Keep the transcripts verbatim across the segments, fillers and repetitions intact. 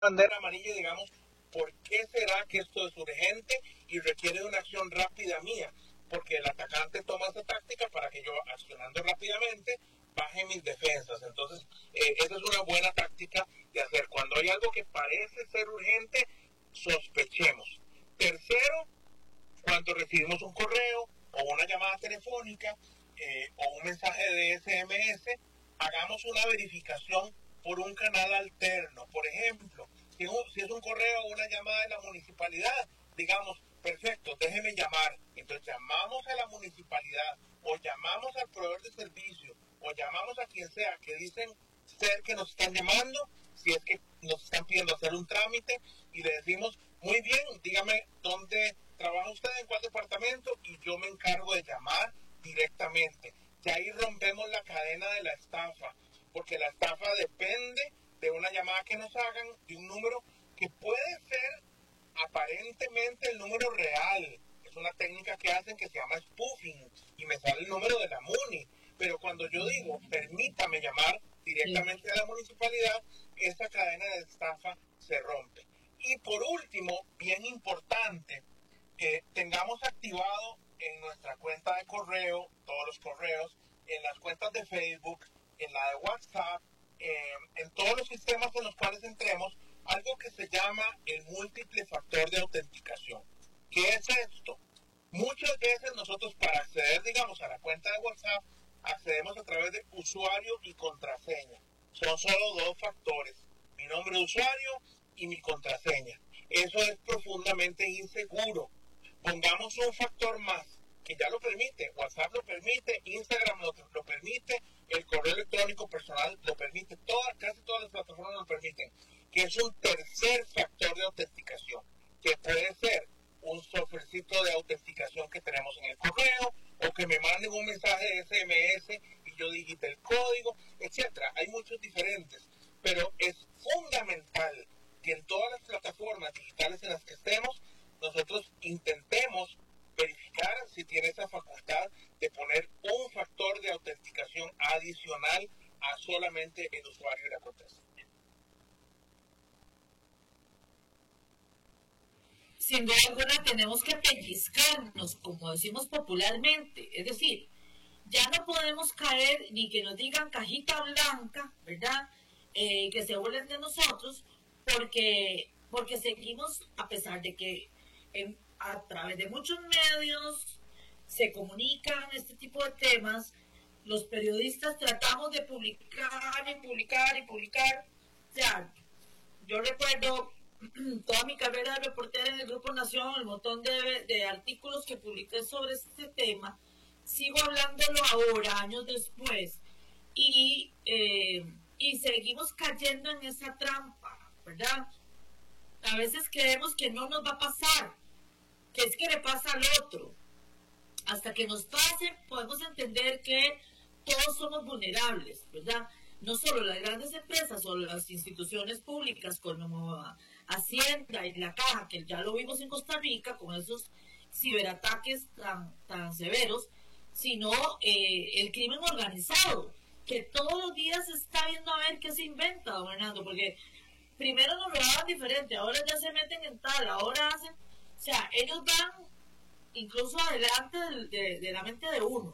bandera amarilla y digamos, ¿por qué será que esto es urgente y requiere de una acción rápida mía? Porque el atacante toma esa táctica para que yo, accionando rápidamente, baje mis defensas. Entonces, eh, esa es una buena táctica de hacer. Cuando hay algo que parece ser urgente, sospechemos. Tercero, cuando recibimos un correo o una llamada telefónica eh, o un mensaje de S M S, hagamos una verificación por un canal alterno. Por ejemplo, si, un, si es un correo o una llamada de la municipalidad, digamos, perfecto, déjeme llamar. Entonces llamamos a la municipalidad o llamamos al proveedor de servicio o llamamos a quien sea que dicen ser que nos están llamando, si es que nos están pidiendo hacer un trámite, y le decimos, muy bien, dígame dónde trabaja usted, en cuál departamento, y yo me encargo de llamar directamente. Y ahí rompemos la cadena de la estafa, porque la estafa depende de una llamada que nos hagan, de un número que puede ser aparentemente el número real. Es una técnica que hacen que se llama spoofing, y me sale el número de la MUNI. Pero cuando yo digo, permítame llamar directamente a la municipalidad, esa cadena de estafa se rompe. Y por último, bien importante, que tengamos activado en nuestra cuenta de correo, todos los correos, en las cuentas de Facebook, en la de WhatsApp, eh, en todos los sistemas en los cuales entremos, algo que se llama el múltiple factor de autenticación. ¿Qué es esto? Muchas veces nosotros, para acceder, digamos, a la cuenta de WhatsApp, accedemos a través de usuario y contraseña. Son solo dos factores, mi nombre de usuario y mi contraseña. Eso es profundamente inseguro. Pongamos un factor más, que ya lo permite, WhatsApp lo permite, Instagram lo, lo permite, el correo electrónico personal lo permite, todas, casi todas las plataformas lo permiten, que es un tercer factor de autenticación, que puede ser un softwarecito de autenticación que tenemos en el correo, o que me manden un mensaje de S M S y yo digite el código, etcétera. Hay muchos diferentes, pero es fundamental que en todas las plataformas digitales en las que estemos, nosotros intentemos verificar si tiene esa facultad de poner un factor de autenticación adicional a solamente el usuario y la contraseña. Sin duda alguna tenemos que pellizcarnos, como decimos popularmente, es decir, ya no podemos caer ni que nos digan cajita blanca, ¿verdad? Eh, que se burlen de nosotros, porque, porque seguimos, a pesar de que en, a través de muchos medios se comunican este tipo de temas, los periodistas tratamos de publicar y publicar y publicar. O sea, yo recuerdo toda mi carrera de reportera en el Grupo Nación, el montón de, de artículos que publiqué sobre este tema, sigo hablándolo ahora, años después, y, eh, y seguimos cayendo en esa trampa, ¿verdad? A veces creemos que no nos va a pasar, que es que le pasa al otro. Hasta que nos pase, podemos entender que todos somos vulnerables, ¿verdad? No solo las grandes empresas o las instituciones públicas como Hacienda y la Caja, que ya lo vimos en Costa Rica con esos ciberataques tan, tan severos, sino eh, el crimen organizado, que todos los días se está viendo a ver qué se inventa, don Hernando, porque primero nos robaban diferente, ahora ya se meten en tal, ahora hacen, o sea, ellos van incluso adelante de, de, de la mente de uno.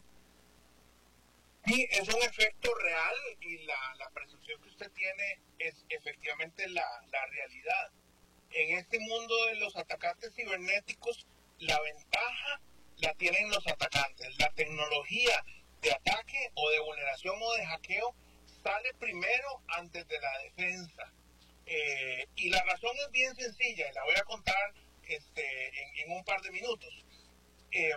Sí, es un efecto real, y la, la percepción que usted tiene es efectivamente la, la realidad. En este mundo de los atacantes cibernéticos, la ventaja la tienen los atacantes. La tecnología de ataque o de vulneración o de hackeo sale primero antes de la defensa. Eh, y la razón es bien sencilla, y la voy a contar este, en, en un par de minutos. Eh,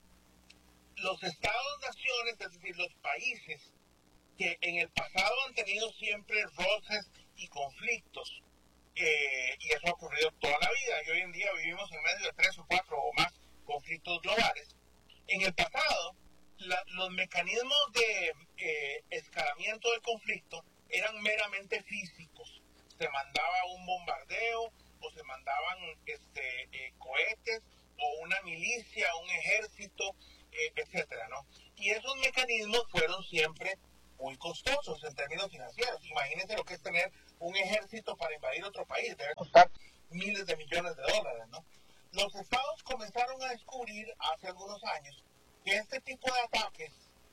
los estados-naciones, es decir, los países que en el pasado han tenido siempre roces y conflictos, eh, y eso ha ocurrido toda la vida, y hoy en día vivimos en medio de tres o cuatro o más conflictos globales. En el pasado, la, los mecanismos de eh, escalamiento del conflicto eran meramente físicos. Se mandaba un bombardeo, o se mandaban este, eh, cohetes, o una milicia, un ejército, eh, etcétera, ¿no? Y esos mecanismos fueron siempre muy costosos en términos financieros. Imagínense lo que es tener un ejército para invadir otro país, debe costar miles de millones de dólares, ¿no? Los estados comenzaron a descubrir hace algunos años que este tipo de ataques,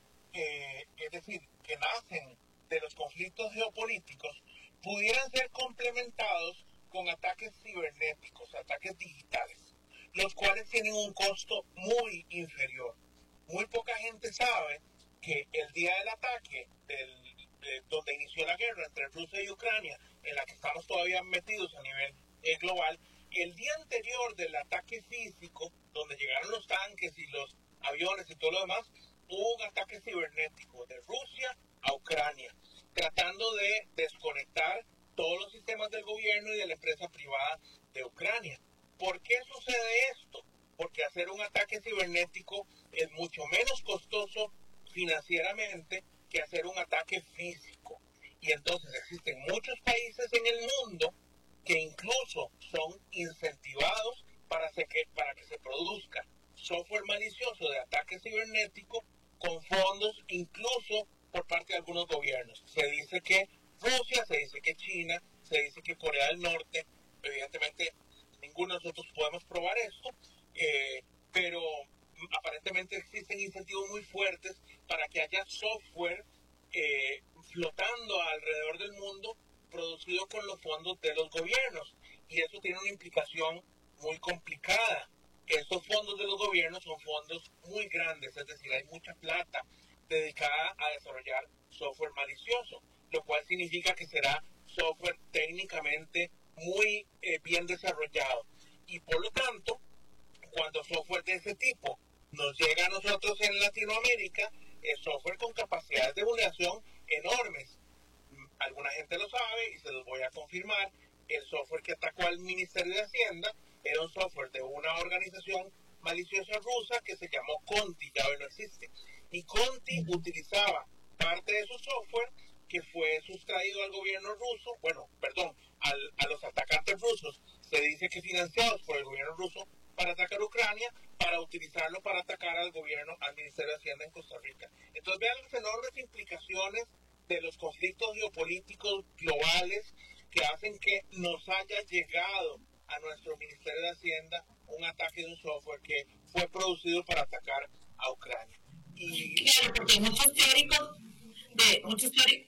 eh, es decir, que nacen de los conflictos geopolíticos, pudieran ser complementados con ataques cibernéticos, ataques digitales, los cuales tienen un costo muy inferior. Muy poca gente sabe que el día del ataque, del, de, donde inició la guerra entre Rusia y Ucrania, en la que estamos todavía metidos a nivel eh, global, el día anterior del ataque físico, donde llegaron los tanques y los aviones y todo lo demás, hubo un ataque cibernético de Rusia a Ucrania, tratando de desconectar todos los sistemas del gobierno y de la empresa privada de Ucrania. ¿Por qué sucede esto? Porque hacer un ataque cibernético es mucho menos costoso financieramente que hacer un ataque físico. Y entonces existen muchos países en el mundo que incluso son incentivados para, que, para que se produzca software malicioso de ataque cibernético con fondos incluso por parte de algunos gobiernos. Se dice que Rusia, se dice que China, se dice que Corea del Norte, evidentemente ninguno de nosotros podemos probar esto, eh, pero aparentemente existen incentivos muy fuertes para que haya software eh, flotando alrededor del mundo producido con los fondos de los gobiernos, y eso tiene una implicación muy complicada. Estos fondos de los gobiernos son fondos muy grandes, es decir, hay mucha plata dedicada a desarrollar software malicioso, lo cual significa que será software técnicamente muy eh, bien desarrollado, y por lo tanto, cuando software de ese tipo nos llega a nosotros en Latinoamérica, es software con capacidades de vulneración enormes. Alguna gente lo sabe y se los voy a confirmar. El software que atacó al Ministerio de Hacienda era un software de una organización maliciosa rusa que se llamó Conti, ya hoy no existe. Y Conti utilizaba parte de su software que fue sustraído al gobierno ruso, bueno, perdón, al, a los atacantes rusos, se dice que financiados por el gobierno ruso para atacar Ucrania, para utilizarlo para atacar al gobierno, al Ministerio de Hacienda en Costa Rica. Entonces vean las enormes implicaciones de los conflictos geopolíticos globales que hacen que nos haya llegado a nuestro Ministerio de Hacienda un ataque de un software que fue producido para atacar a Ucrania. Y claro, porque muchos teóricos de muchos teóricos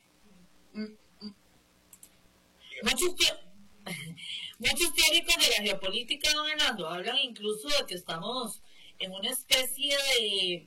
muchos, muchos teóricos de la geopolítica, don Hernando, hablan incluso de que estamos en una especie de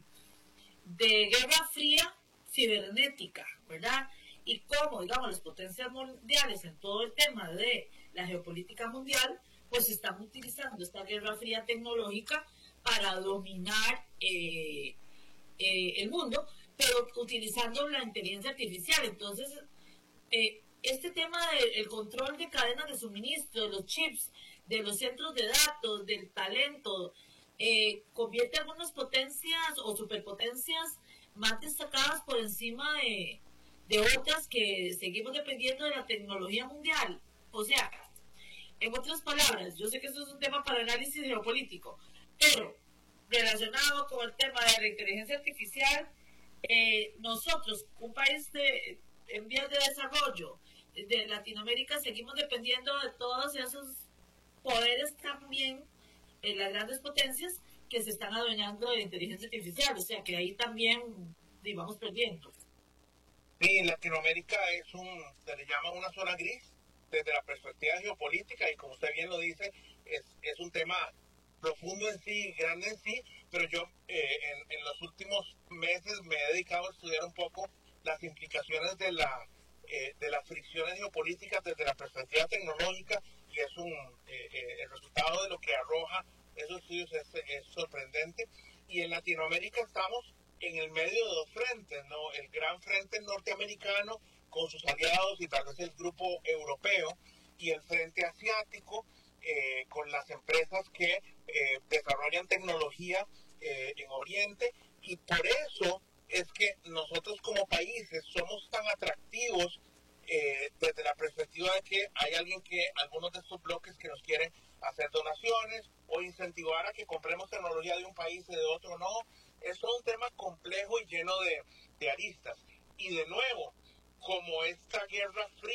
de guerra fría cibernética, ¿verdad? Y cómo, digamos, las potencias mundiales en todo el tema de la geopolítica mundial, pues están utilizando esta guerra fría tecnológica para dominar eh, eh, el mundo, pero utilizando la inteligencia artificial. Entonces, eh, este tema del control de cadenas de suministro, de los chips, de los centros de datos, del talento, eh, convierte algunas potencias o superpotencias más destacadas por encima de, de otras que seguimos dependiendo de la tecnología mundial. O sea, en otras palabras, yo sé que eso es un tema para análisis geopolítico, pero relacionado con el tema de la inteligencia artificial, eh, nosotros, un país de, en vías de desarrollo de Latinoamérica, seguimos dependiendo de todos esos poderes también, eh, las grandes potencias que se están adueñando de la inteligencia artificial, o sea que ahí también vamos perdiendo. Sí, Latinoamérica es un, se le llama una zona gris desde la perspectiva geopolítica, y como usted bien lo dice, es, es un tema profundo en sí, grande en sí, pero yo eh, en, en los últimos meses me he dedicado a estudiar un poco las implicaciones de la eh, de las fricciones geopolíticas desde la perspectiva tecnológica, y es un eh, eh, el resultado de lo que arroja esos estudios es, es sorprendente. Y en Latinoamérica estamos en el medio de dos frentes, ¿no? El gran frente norteamericano con sus aliados y tal vez el grupo europeo, y el frente asiático eh, con las empresas que eh, desarrollan tecnología eh, en Oriente. Y por eso es que nosotros como países somos tan atractivos eh, desde la perspectiva de que hay alguien que, algunos de estos bloques que nos quieren hacer donaciones o incentivar a que compremos tecnología de un país y de otro no. Es un tema complejo y lleno de, de aristas. Y de nuevo, como esta guerra fría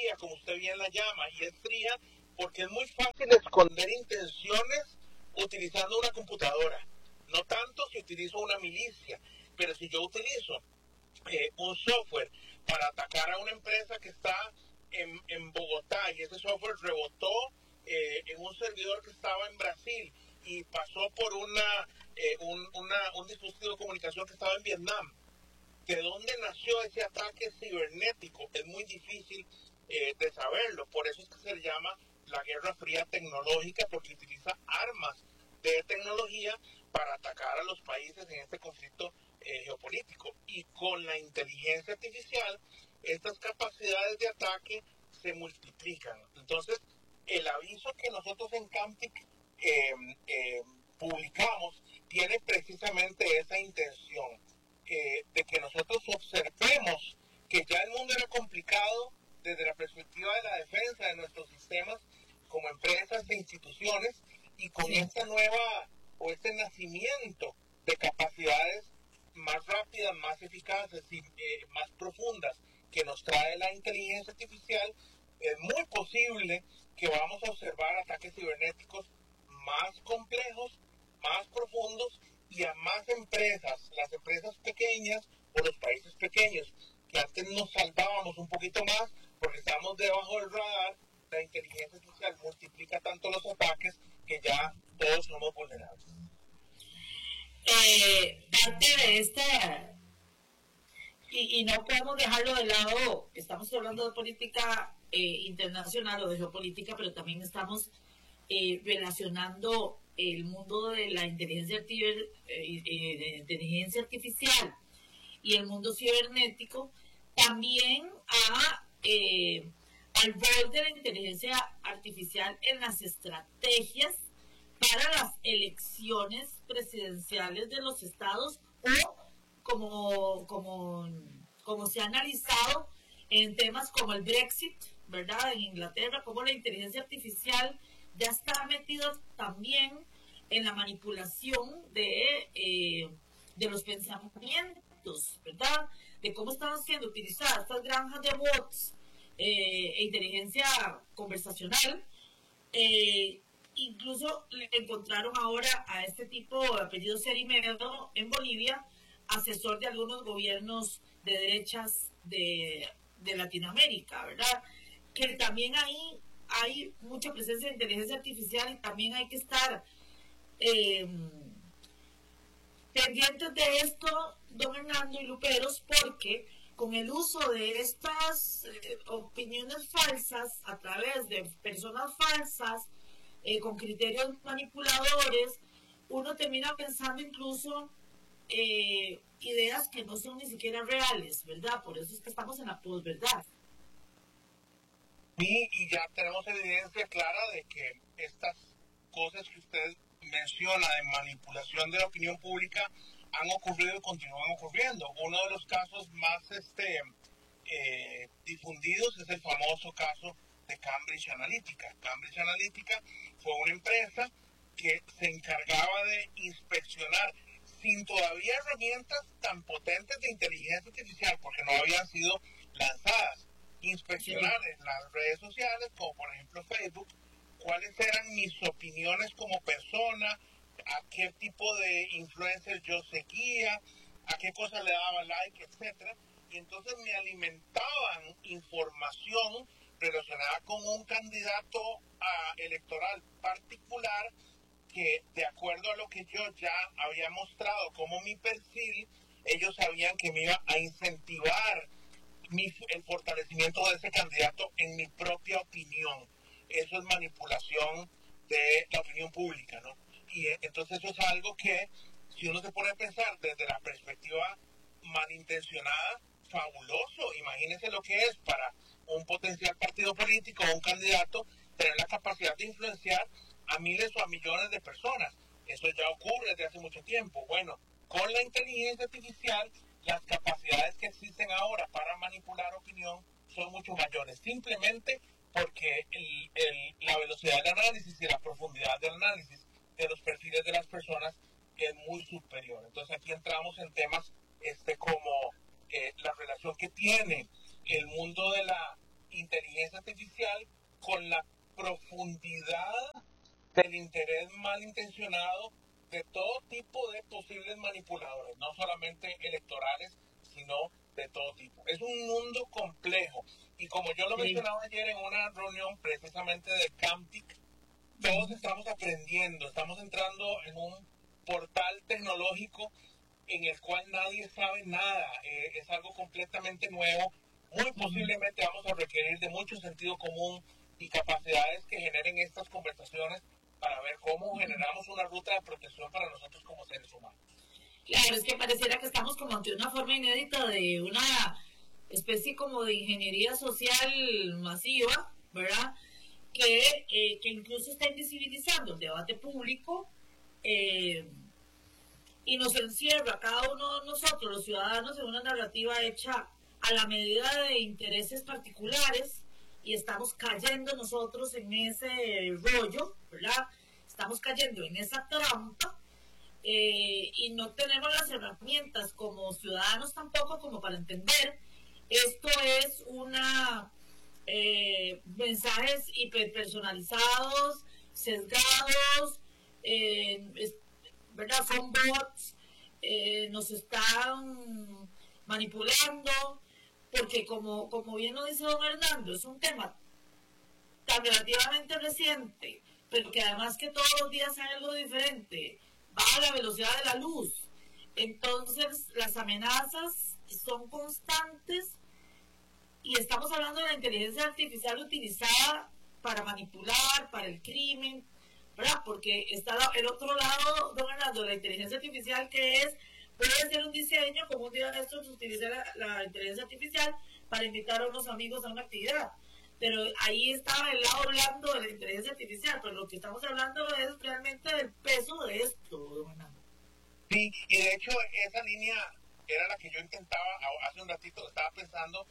fría, como usted bien la llama, y es fría porque es muy fácil esconder intenciones utilizando una computadora. No tanto si utilizo una milicia, pero si yo utilizo eh, un software para atacar a una empresa que está en, en Bogotá y ese software rebotó eh, en un servidor que estaba en Brasil y pasó por una, eh, un, una, un dispositivo de comunicación que estaba en Vietnam. ¿De dónde nació ese ataque cibernético? Es muy difícil eh, de saberlo. Por eso es que se le llama la Guerra Fría tecnológica, porque utiliza armas de tecnología para atacar a los países en este conflicto eh, geopolítico. Y con la inteligencia artificial, estas capacidades de ataque se multiplican. Entonces, el aviso que nosotros en Camtic eh, eh, publicamos tiene precisamente esa intención. Eh, de que nosotros observemos que ya el mundo era complicado desde la perspectiva de la defensa de nuestros sistemas como empresas e instituciones, y con sí. esta nueva o este nacimiento de capacidades más rápidas, más eficaces y eh, más profundas que nos trae la inteligencia artificial, es muy posible que vamos a observar ataques cibernéticos más complejos, más profundos, y a más empresas, las empresas pequeñas o los países pequeños, que antes nos salvábamos un poquito más porque estamos debajo del radar. La inteligencia artificial multiplica tanto los ataques que ya todos somos vulnerables. Eh, parte de esta, y, y no podemos dejarlo de lado, estamos hablando de política eh, internacional o de geopolítica, pero también estamos eh, relacionando el mundo de la inteligencia, artificial, eh, eh, de inteligencia artificial y el mundo cibernético también a, eh, al rol de la inteligencia artificial en las estrategias para las elecciones presidenciales de los estados, o como, como, como se ha analizado en temas como el Brexit, ¿verdad? En Inglaterra, como la inteligencia artificial ya está metida también en la manipulación de, eh, de los pensamientos, ¿verdad? De cómo están siendo utilizadas estas granjas de bots eh, e inteligencia conversacional. Eh, incluso le encontraron ahora a este tipo de apellido Cerimedo en Bolivia, asesor de algunos gobiernos de derechas de, de Latinoamérica, ¿verdad? Que también ahí hay mucha presencia de inteligencia artificial y también hay que estar eh, pendientes de esto, don Hernando y Luperos, porque con el uso de estas eh, opiniones falsas a través de personas falsas, eh, con criterios manipuladores, uno termina pensando incluso eh, ideas que no son ni siquiera reales, ¿verdad? Por eso es que estamos en la posverdad. Sí, y ya tenemos evidencia clara de que estas cosas que usted menciona de manipulación de la opinión pública han ocurrido y continúan ocurriendo. Uno de los casos más este, eh, difundidos es el famoso caso de Cambridge Analytica. Cambridge Analytica fue una empresa que se encargaba de inspeccionar, sin todavía herramientas tan potentes de inteligencia artificial, porque no habían sido lanzadas, inspeccionar sí. en las redes sociales, como por ejemplo Facebook, cuáles eran mis opiniones como persona, a qué tipo de influencer yo seguía, a qué cosas le daba like, etcétera. Y entonces me alimentaban información relacionada con un candidato uh, electoral particular que, de acuerdo a lo que yo ya había mostrado como mi perfil, ellos sabían que me iba a incentivar mi, el fortalecimiento de ese candidato en mi propia opinión. Eso es manipulación de la opinión pública, ¿no? Y entonces eso es algo que, si uno se pone a pensar desde la perspectiva malintencionada, fabuloso. Imagínense lo que es para un potencial partido político o un candidato tener la capacidad de influenciar a miles o a millones de personas. Eso ya ocurre desde hace mucho tiempo. Bueno, con la inteligencia artificial, las capacidades que existen ahora para manipular opinión son mucho mayores, simplemente porque el, el, la velocidad del análisis y la profundidad del análisis de los perfiles de las personas es muy superior. Entonces aquí entramos en temas este, como eh, la relación que tiene el mundo de la inteligencia artificial con la profundidad del interés malintencionado de todo tipo de posibles manipuladores, no solamente electorales, sino de todo tipo. Es un mundo complejo y como yo lo sí. mencionaba ayer en una reunión precisamente de Camtic, todos estamos aprendiendo, estamos entrando en un portal tecnológico en el cual nadie sabe nada, eh, es algo completamente nuevo, muy posiblemente vamos a requerir de mucho sentido común y capacidades que generen estas conversaciones para ver cómo generamos una ruta de protección para nosotros como seres humanos. Claro, es que pareciera que estamos como ante una forma inédita de una especie como de ingeniería social masiva, ¿verdad? Que, eh, que incluso está invisibilizando el debate público eh, y nos encierra a cada uno de nosotros, los ciudadanos, en una narrativa hecha a la medida de intereses particulares y estamos cayendo nosotros en ese rollo, ¿verdad? Estamos cayendo en esa trampa eh, y no tenemos las herramientas como ciudadanos tampoco como para entender. Esto es una eh, mensajes hiperpersonalizados, sesgados, eh, es, ¿verdad? Son bots, eh, nos están manipulando, porque como, como bien lo dice don Hernando, es un tema tan relativamente reciente, pero que además que todos los días hay algo diferente, va a la velocidad de la luz. Entonces las amenazas son constantes y estamos hablando de la inteligencia artificial utilizada para manipular, para el crimen, ¿verdad? Porque está el otro lado, don Hernando, la inteligencia artificial, que es, puede ser un diseño, como un día de estos utiliza la, la inteligencia artificial para invitar a unos amigos a una actividad. Pero ahí estaba el lado blando de la inteligencia artificial, pero lo que estamos hablando es realmente del peso de esto, don Hernando. Sí, y de hecho esa línea era la que yo intentaba hace un ratito, estaba pensando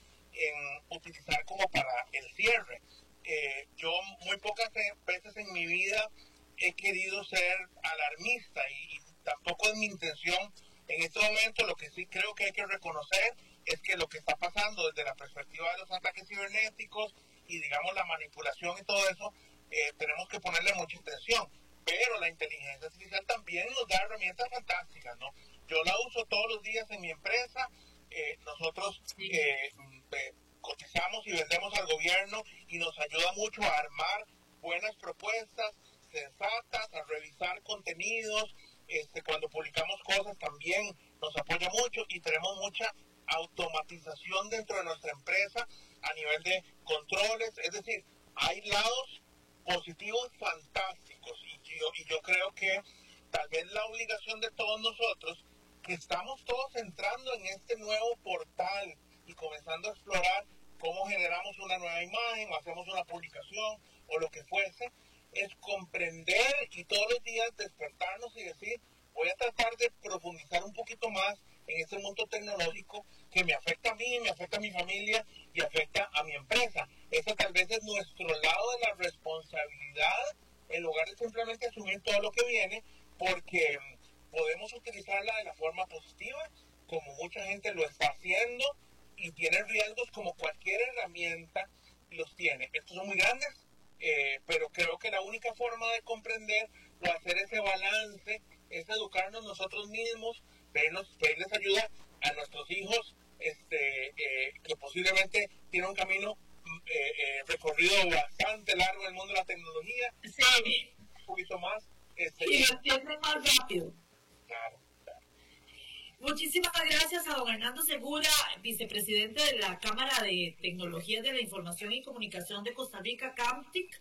en utilizar como para el cierre. Eh, yo muy pocas veces en mi vida he querido ser alarmista y, y tampoco es mi intención en este momento. Lo que sí creo que hay que reconocer es que lo que está pasando desde la perspectiva de los ataques cibernéticos y digamos la manipulación y todo eso, eh, tenemos que ponerle mucha atención, pero la inteligencia artificial también nos da herramientas fantásticas, ¿no? Yo la uso todos los días en mi empresa, eh, nosotros eh, eh, cotizamos y vendemos al gobierno y nos ayuda mucho a armar buenas propuestas sensatas, a revisar contenidos, este, cuando publicamos cosas también nos apoya mucho y tenemos mucha automatización dentro de nuestra empresa a nivel de controles, es decir, hay lados positivos fantásticos y yo, y yo creo que tal vez la obligación de todos nosotros, que estamos todos entrando en este nuevo portal y comenzando a explorar cómo generamos una nueva imagen o hacemos una publicación o lo que fuese, es comprender y todos los días despertarnos y decir, voy a tratar de profundizar un poquito más en este mundo tecnológico que me afecta a mí, me afecta a mi familia y afecta a mi empresa. Ese tal vez es nuestro lado de la responsabilidad, en lugar de simplemente asumir todo lo que viene, porque podemos utilizarla de la forma positiva, como mucha gente lo está haciendo, y tiene riesgos como cualquier herramienta los tiene. Estos son muy grandes, eh, pero creo que la única forma de comprender o hacer ese balance es educarnos nosotros mismos, pedirnos, pedirles ayuda a nuestros hijos, este, eh, que posiblemente tienen un camino eh, eh, recorrido bastante largo en el mundo de la tecnología, sí. Un poquito más. Este, y lo entienden más rápido. Claro, claro. Muchísimas gracias a don Hernando Segura, vicepresidente de la Cámara de Tecnologías de la Información y Comunicación de Costa Rica, Camtic,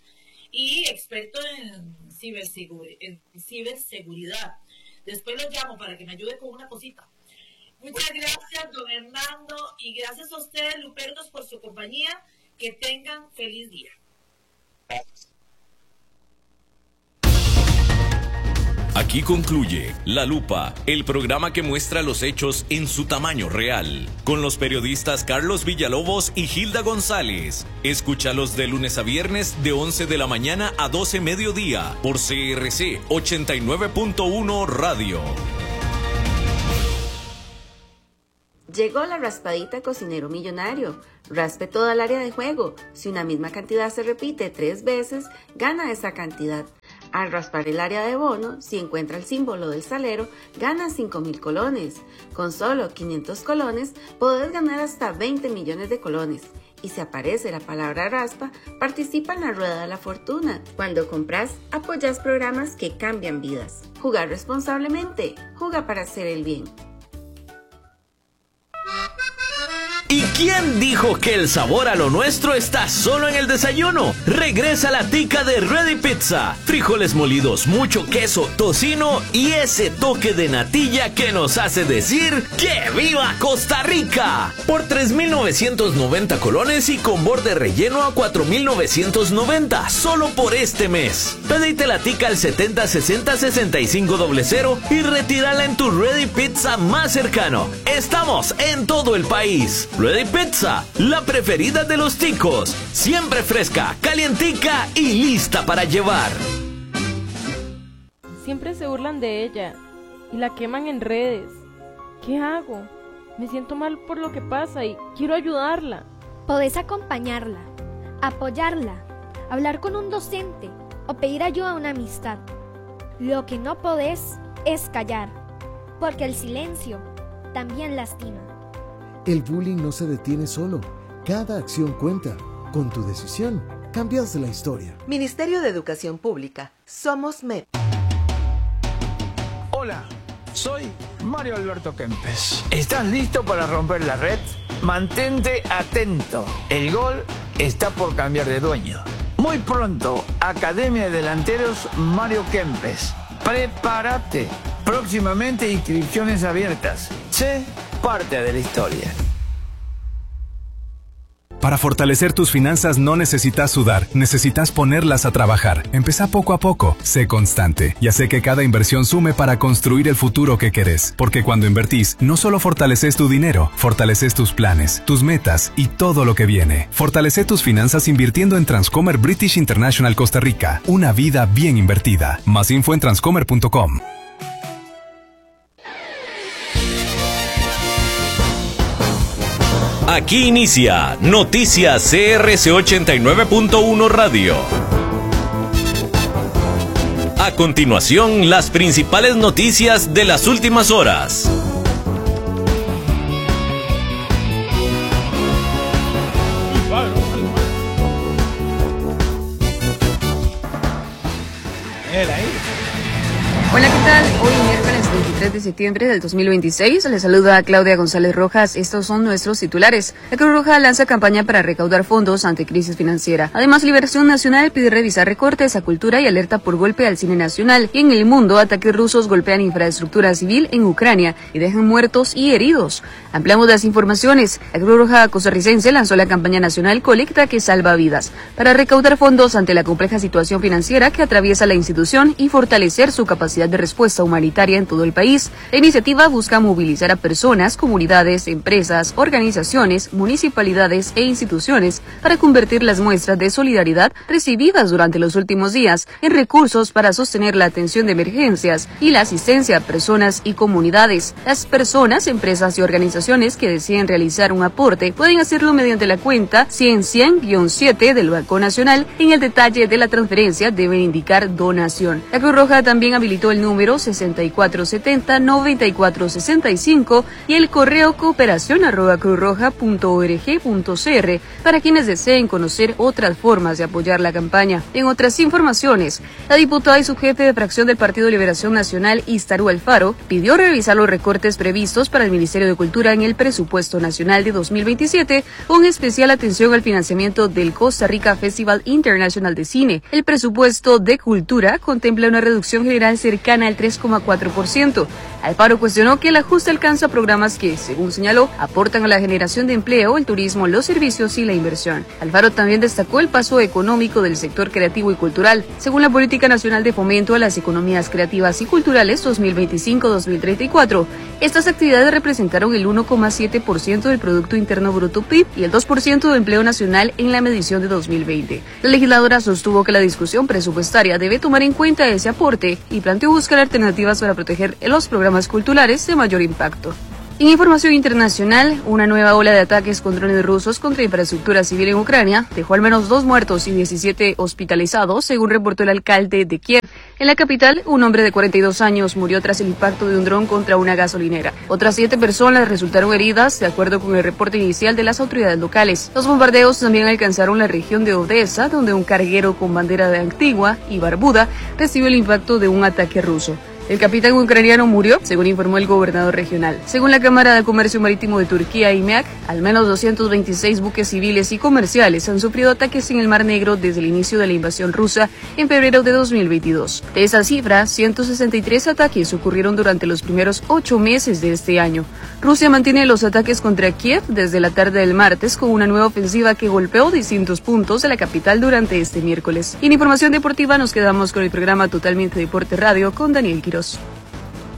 y experto en, cibersegur- en ciberseguridad. Después los llamo para que me ayude con una cosita. Muchas gracias, don Hernando, y gracias a ustedes, Lupernos, por su compañía. Que tengan feliz día. Gracias. Aquí concluye La Lupa, el programa que muestra los hechos en su tamaño real, con los periodistas Carlos Villalobos y Hilda González. Escúchalos de lunes a viernes de once de la mañana a doce mediodía por C R C ochenta y nueve punto uno Radio. Llegó la raspadita Cocinero Millonario. Raspe toda el área de juego. Si una misma cantidad se repite tres veces, gana esa cantidad. Al raspar el área de bono, si encuentra el símbolo del salero, gana cinco mil colones. Con solo quinientos colones, podés ganar hasta veinte millones de colones. Y si aparece la palabra raspa, participa en la rueda de la fortuna. Cuando compras, apoyas programas que cambian vidas. Jugar responsablemente. Juega para hacer el bien. ¿Y quién dijo que el sabor a lo nuestro está solo en el desayuno? Regresa la tica de Ready Pizza. Frijoles molidos, mucho queso, tocino y ese toque de natilla que nos hace decir ¡que viva Costa Rica! Por tres mil novecientos noventa colones y con borde relleno a cuatro mil novecientos noventa, solo por este mes. Pedite la tica al setenta sesenta sesenta y cinco cero cero y retírala en tu Ready Pizza más cercano. Estamos en todo el país. Ready Pizza, la preferida de los ticos. Siempre fresca, calientica y lista para llevar. Siempre se burlan de ella y la queman en redes. ¿Qué hago? Me siento mal por lo que pasa y quiero ayudarla. Podés acompañarla, apoyarla, hablar con un docente o pedir ayuda a una amistad. Lo que no podés es callar, porque el silencio también lastima. El bullying no se detiene solo. Cada acción cuenta. Con tu decisión, cambias la historia. Ministerio de Educación Pública. Somos M E P. Hola, soy Mario Alberto Kempes. ¿Estás listo para romper la red? Mantente atento. El gol está por cambiar de dueño. Muy pronto, Academia de Delanteros Mario Kempes. Prepárate. Próximamente inscripciones abiertas. Sé parte de la historia. Para fortalecer tus finanzas no necesitas sudar, necesitas ponerlas a trabajar. Empezá poco a poco, sé constante y hace que cada inversión sume para construir el futuro que querés. Porque cuando invertís, no solo fortaleces tu dinero, fortaleces tus planes, tus metas y todo lo que viene. Fortalece tus finanzas invirtiendo en Transcomer British International Costa Rica. Una vida bien invertida. Más info en transcomer punto com. Aquí inicia Noticias C R C ochenta y nueve punto uno Radio. A continuación, las principales noticias de las últimas horas. Hola, ¿qué tal? Hoy miércoles veintitrés de septiembre del dos mil veintiséis, les saluda Claudia González Rojas. Estos son nuestros titulares. La Cruz Roja lanza campaña para recaudar fondos ante crisis financiera. Además, Liberación Nacional pide revisar recortes a cultura y alerta por golpe al cine nacional. Y en el mundo, ataques rusos golpean infraestructura civil en Ucrania y dejan muertos y heridos. Ampliamos las informaciones. La Cruz Roja costarricense lanzó la campaña nacional Colecta que salva vidas para recaudar fondos ante la compleja situación financiera que atraviesa la institución y fortalecer su capacidad de respuesta humanitaria en todo el país. La iniciativa busca movilizar a personas, comunidades, empresas, organizaciones, municipalidades e instituciones para convertir las muestras de solidaridad recibidas durante los últimos días en recursos para sostener la atención de emergencias y la asistencia a personas y comunidades. Las personas, empresas y organizaciones que deseen realizar un aporte pueden hacerlo mediante la cuenta cien cien siete del Banco Nacional. En el detalle de la transferencia deben indicar donación. La Cruz Roja también habilitó el número sesenta y cuatro setenta noventa y cuatro sesenta y cinco y el correo cooperación arroba cruzroja punto org punto cr para quienes deseen conocer otras formas de apoyar la campaña. En otras informaciones, la diputada y subjefe de fracción del Partido Liberación Nacional, Istaru Alfaro, pidió revisar los recortes previstos para el Ministerio de Cultura en el presupuesto nacional de dos mil veintisiete, con especial atención al financiamiento del Costa Rica Festival International de Cine. El presupuesto de cultura contempla una reducción general cercana al tres coma cuatro por ciento. Alfaro cuestionó que el ajuste alcanza programas que, según señaló, aportan a la generación de empleo, el turismo, los servicios y la inversión. Alfaro también destacó el paso económico del sector creativo y cultural. Según la Política Nacional de Fomento a las Economías Creativas y Culturales dos mil veinticinco a dos mil treinta y cuatro, estas actividades representaron el uno coma siete por ciento del Producto Interno Bruto P I B y el dos por ciento de empleo nacional en la medición de dos mil veinte. La legisladora sostuvo que la discusión presupuestaria debe tomar en cuenta ese aporte y planteó buscar alternativas para proteger los programas culturales de mayor impacto. En información internacional, una nueva ola de ataques con drones rusos contra infraestructura civil en Ucrania dejó al menos dos muertos y diecisiete hospitalizados, según reportó el alcalde de Kiev. En la capital, un hombre de cuarenta y dos años murió tras el impacto de un dron contra una gasolinera. Otras siete personas resultaron heridas, de acuerdo con el reporte inicial de las autoridades locales. Los bombardeos también alcanzaron la región de Odessa, donde un carguero con bandera de Antigua y Barbuda recibió el impacto de un ataque ruso. El capitán ucraniano murió, según informó el gobernador regional. Según la Cámara de Comercio Marítimo de Turquía, I M E A C, al menos doscientos veintiséis buques civiles y comerciales han sufrido ataques en el Mar Negro desde el inicio de la invasión rusa en febrero de dos mil veintidós. De esa cifra, ciento sesenta y tres ataques ocurrieron durante los primeros ocho meses de este año. Rusia mantiene los ataques contra Kiev desde la tarde del martes con una nueva ofensiva que golpeó distintos puntos de la capital durante este miércoles. Y en información deportiva nos quedamos con el programa Totalmente Deporte Radio con Daniel Quiroz.